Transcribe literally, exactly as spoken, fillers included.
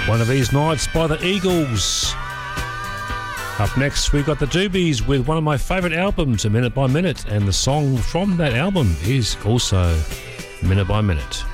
One of These Nights by the Eagles. Up next, we've got the Doobies with one of my favourite albums, A Minute by Minute, and the song from that album is also Minute by Minute.